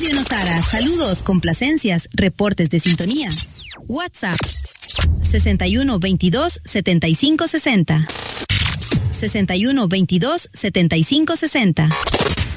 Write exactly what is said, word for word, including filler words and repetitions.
Octavio Nozara, saludos, complacencias, reportes de sintonía. WhatsApp sesenta y uno veintidós setenta y cinco sesenta. sesenta y uno veintidós setenta y cinco sesenta.